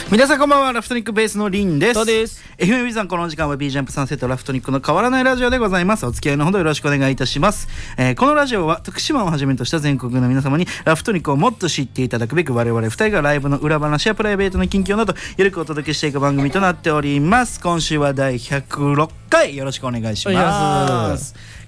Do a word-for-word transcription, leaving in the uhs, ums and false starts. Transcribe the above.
皆さんこんばんは。ラフトニックベースのリンです。 そうです。 エフエム ビザン、この時間は B ジャンプサンセットラフトニックの変わらないラジオでございます。お付き合いのほどよろしくお願いいたします。えー、このラジオは徳島をはじめとした全国の皆様にラフトニックをもっと知っていただくべく、我々ふたりがライブの裏話やプライベートの近況などゆるくお届けしていく番組となっております。今週はだいひゃくろっかい、よろしくお願いします。